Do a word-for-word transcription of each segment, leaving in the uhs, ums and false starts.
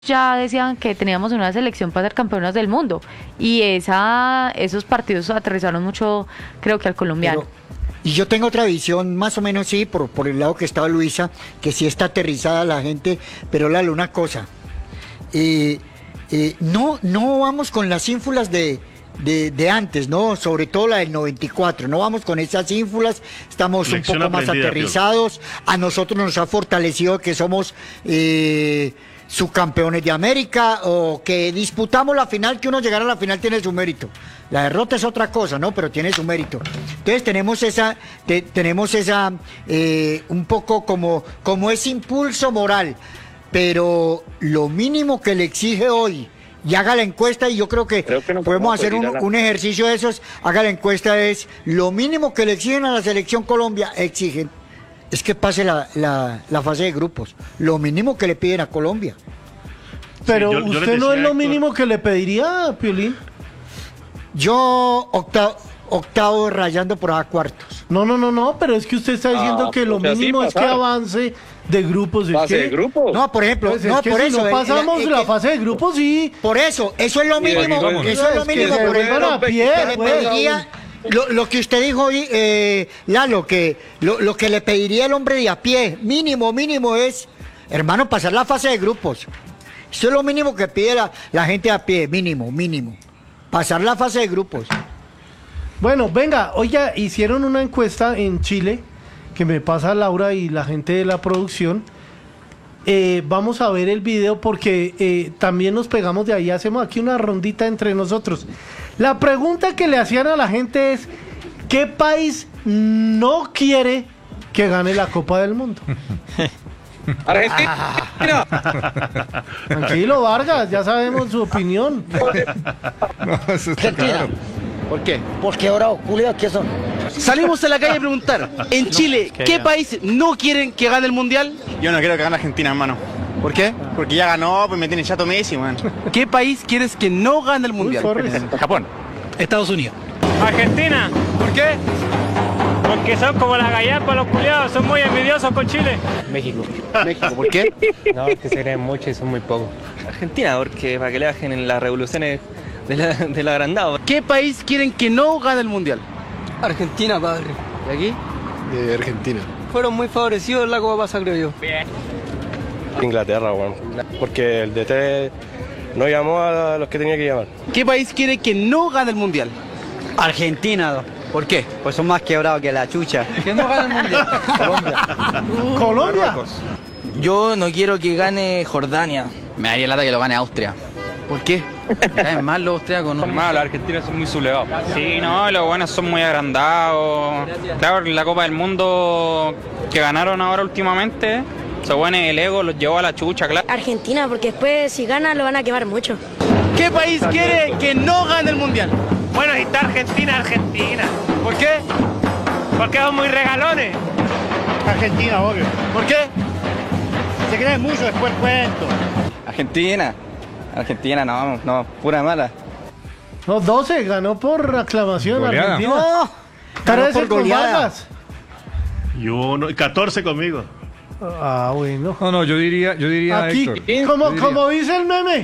Ya decían que teníamos una selección para ser campeonas del mundo y esa esos partidos aterrizaron mucho, creo que al colombiano. Pero, y yo tengo otra visión, más o menos sí, por, por el lado que estaba Luisa, que sí está aterrizada la gente, pero Lalo, una cosa, eh, eh, no, no vamos con las ínfulas de, de, de antes, ¿no? Sobre todo la del noventa y cuatro, no vamos con esas ínfulas, estamos Lección un poco más aprendida, aterrizados, a nosotros nos ha fortalecido que somos... Eh, subcampeones de América o que disputamos la final, que uno llegar a la final tiene su mérito. La derrota es otra cosa, ¿no? Pero tiene su mérito. Entonces tenemos esa, te, tenemos esa, eh, un poco como, como ese impulso moral, pero lo mínimo que le exige hoy, y haga la encuesta, y yo creo que, creo que no podemos hacer un, la... un ejercicio de esos, haga la encuesta, es lo mínimo que le exigen a la selección Colombia, exigen es que pase la, la, la fase de grupos. Lo mínimo que le piden a Colombia. Pero Sí, yo- yo usted les no decía, es lo Héctor- mínimo que le pediría, Piolín. Yo octavo, octavo rayando por a cuartos. No, no, no, no, pero es que usted está diciendo Ah, que lo o sea, sí, mínimo es que pasar. avance de grupos. ¿Es Fase que? de grupos. No, por ejemplo, Pues es no, que por si eso. no eh, pasamos eh, la que- fase de grupos, sí. Por eso, eso es lo Y de mínimo. aquí, Eso es lo es que mínimo. se Por vuelvan ejemplo, a pie, que le pues. pediría, lo, lo que usted dijo hoy, eh, Lalo, que lo, lo que le pediría el hombre de a pie, mínimo, mínimo es, hermano, pasar la fase de grupos. Eso es lo mínimo que pide la, la gente a pie, mínimo, mínimo. Pasar la fase de grupos. Bueno, venga, oiga, hicieron una encuesta en Chile que me pasa Laura y la gente de la producción. Eh, vamos a ver el video porque eh, también nos pegamos de ahí, hacemos aquí una rondita entre nosotros. La pregunta que le hacían a la gente es, ¿qué país no quiere que gane la Copa del Mundo? Argentina. Tranquilo, Vargas, ya sabemos su opinión. No, eso está claro. ¿Por qué? Porque ahora, culiados, ¿qué son? Salimos a la calle a preguntar, en Chile, ¿qué país no quieren que gane el Mundial? Yo no quiero que gane Argentina, hermano. ¿Por qué? Porque ya ganó, pues me tiene chato Messi, man. ¿Qué país quieres que no gane el Uy, Mundial? Forrest. Japón. Estados Unidos. Argentina, ¿Por qué? porque son como las gallapas, los culiados, son muy envidiosos con Chile. México. México, ¿por qué? No, que se creen mucho y son muy pocos. Argentina, porque para que le bajen en las revoluciones de la, del agrandado. ¿Qué país quieren que no gane el Mundial? Argentina, padre. ¿Y aquí? De Argentina. Fueron muy favorecidos en la Copa Pasa, creo yo. Inglaterra, bueno, porque el D T no llamó a los que tenía que llamar. ¿Qué país quiere que no gane el Mundial? Argentina, ¿Por qué? pues son más quebrados que la chucha. Que no gane el Mundial. Colombia. Yo no quiero que gane Jordania. Me daría lata que lo gane Austria. ¿Por qué? Me caen mal los austriacos, ¿no? Normal, los argentinos son muy sublevados. Sí, no, los buenos son muy agrandados. Claro, la Copa del Mundo que ganaron ahora últimamente, esos buenos, el ego los llevó a la chucha, claro. Argentina, porque después si gana lo van a quemar mucho. ¿Qué país quiere que no gane el Mundial? Bueno, y está Argentina, Argentina. ¿Por qué? Porque son muy regalones. Argentina, obvio. ¿Por qué? Se creen mucho, después cuento. Argentina. Argentina, no, no, pura mala. No, doce, ganó por aclamación Goleada. Argentina. No, ganó trece por con goleada. Vargas. Y uno, catorce conmigo. Ah, bueno. No, no, yo diría, yo diría, Aquí, Héctor. como, yo diría- como dice el meme.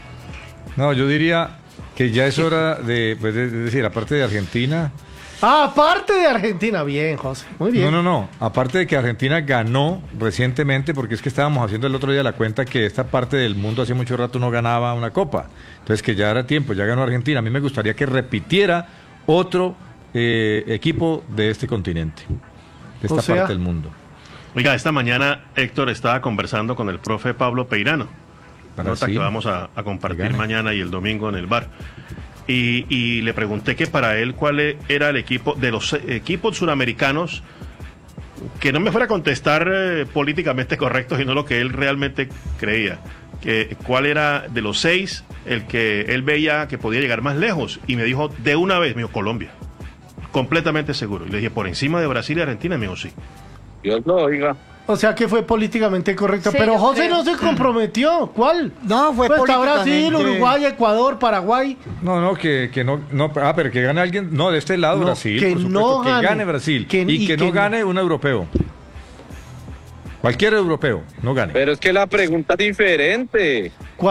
No, yo diría que ya es hora de, pues, de- es decir, aparte de Argentina. Ah, aparte de Argentina. Bien, José. Muy bien. No, no, no. Aparte de que Argentina ganó recientemente, porque es que estábamos haciendo el otro día la cuenta que esta parte del mundo hace mucho rato no ganaba una copa. Entonces que ya era tiempo, ya ganó Argentina. A mí me gustaría que repitiera otro eh, equipo de este continente, de esta O sea- parte del mundo. Oiga, esta mañana Héctor estaba conversando con el profe Pablo Peirano. Para Nota sí. que vamos a, a compartir Que gane. mañana y el domingo en el bar. Y, y le pregunté que para él cuál e- era el equipo de los eh, equipos suramericanos, que no me fuera a contestar eh, políticamente correcto, sino lo que él realmente creía. Que cuál era de los seis el que él veía que podía llegar más lejos. Y me dijo de una vez, me dijo Colombia. Completamente seguro. Y le dije, por encima de Brasil y Argentina, me dijo sí. Dios lo oiga. O sea que fue políticamente correcto. Sí, pero yo José creo. no se comprometió. ¿Cuál? No, fue Pues está políticamente. Brasil, Uruguay, Ecuador, Paraguay. No, no, que, que no, no, ah, pero que gane alguien, no, de este lado No, Brasil, que por supuesto, no que gane. gane Brasil Que- y, y que, que no no. gane un europeo. Cualquier europeo, no gane. Pero es que la pregunta es diferente.